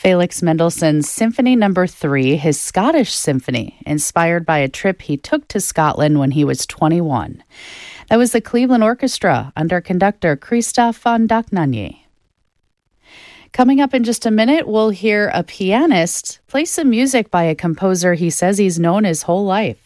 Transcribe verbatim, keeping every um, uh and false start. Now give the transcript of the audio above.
Felix Mendelssohn's Symphony Number three, his Scottish Symphony, inspired by a trip he took to Scotland when he was twenty-one. That was the Cleveland Orchestra under conductor Christoph von Dohnanyi. Coming up in just a minute, we'll hear a pianist play some music by a composer he says he's known his whole life.